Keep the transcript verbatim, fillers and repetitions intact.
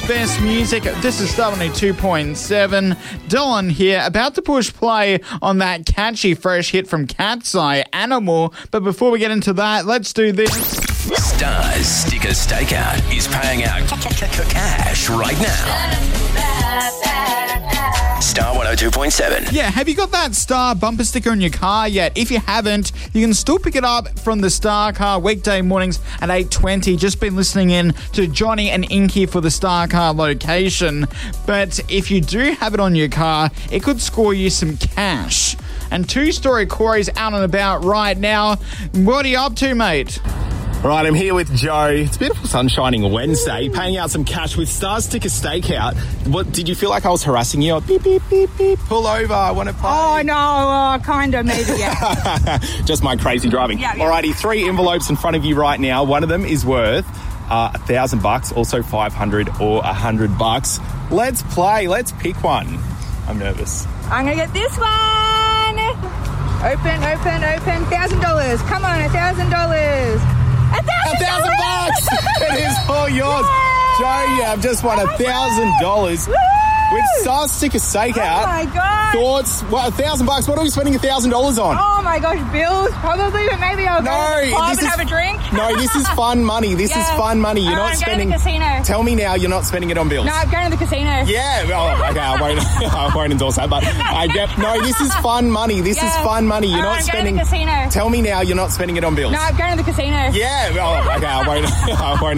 best music. This is Star one oh two point seven. Don here, about to push play on that catchy fresh hit from Cat's Eye, Animal. But before we get into that, let's do this. Stars Sticker Stakeout is paying out cash right now. Star one oh two point seven. Yeah, have you got that Star bumper sticker in your car yet? If you haven't, you can still pick it up from the Star Car weekday mornings at eight twenty. Just been listening in to Johnny and Inky for the Star Car location. But if you do have it on your car, it could score you some cash. And two-story Corey's out and about right now. What are you up to, mate? Right, I'm here with Joe. It's a beautiful sunshining Wednesday, paying out some cash with Star Sticker Stakeout. What, did you feel like I was harassing you? Beep, beep, beep, beep, pull over, I want to pay. Oh, no, uh, kind of, maybe, yeah. Just my crazy driving. Yeah, yeah. Alrighty, three envelopes in front of you right now. One of them is worth uh, a thousand bucks, also five hundred or a hundred bucks. Let's play, let's pick one. I'm nervous. I'm going to get this one. Open, open, open. Thousand dollars. Come on, a thousand dollars. A thousand, A thousand bucks! It is all yours. Yay! Joe, you have just won a thousand dollars with Star Sticker Stakeout. Oh my god! Thoughts? What, a thousand bucks? What are we spending a thousand dollars on? Oh my gosh, bills probably, but maybe I'll No, go to the pub this and is- have a drink. No, this is fun money. This Yeah. is fun money. You're Oh, not I'm spending. going to the casino. Tell me now, you're not spending it on bills. No, I'm going to the casino. Yeah, well, okay, I won't, I won't endorse that, but I get, no, this is fun money. This Yeah. is fun money. You're Oh, not I'm going to spending. the casino. Tell me now, you're not spending it on bills. No, I'm going to the casino. Yeah, well, okay, I won't, I won't